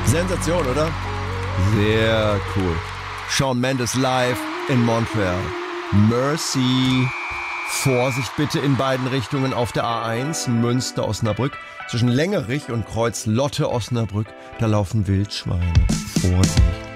Sensation, oder? Sehr cool. Shawn Mendes live in Montreal. Mercy. Vorsicht bitte in beiden Richtungen auf der A1 Münster-Osnabrück. Zwischen Längerich und Kreuz Lotte-Osnabrück, da laufen Wildschweine. Vorsicht.